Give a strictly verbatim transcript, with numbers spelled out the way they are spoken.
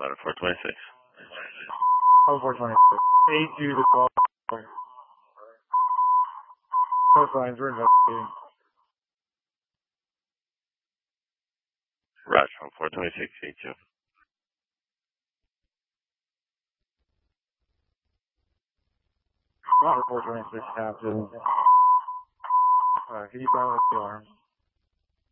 Ladder four twenty-six. Oh, four twenty-six. eight two to call. Coastlines, we're investigating. Roger, on four twenty-six, eight two. Ladder four twenty-six, Captain. Uh, can you balance the alarms?